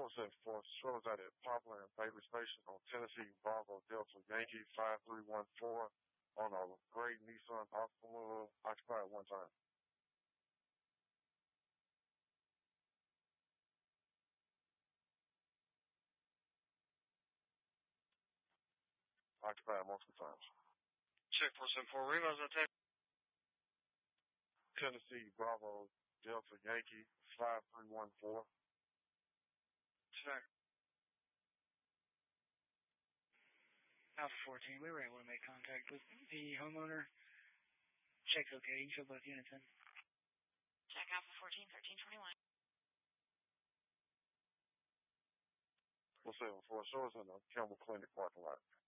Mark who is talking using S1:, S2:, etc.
S1: 474 shows at Poplar and Bailey Station on Tennessee Bravo Delta Yankee 5314 on a gray Nissan Altima occupied one time. Occupied multiple times.
S2: Check 474 Remo's on
S1: Tennessee Bravo Delta Yankee 5314.
S2: Check. Alpha 14, we were able to make contact with the homeowner. Check's okay, you show both units in.
S3: Check Alpha 14, 1321.
S1: 474 shows in the Campbell Clinic parking lot.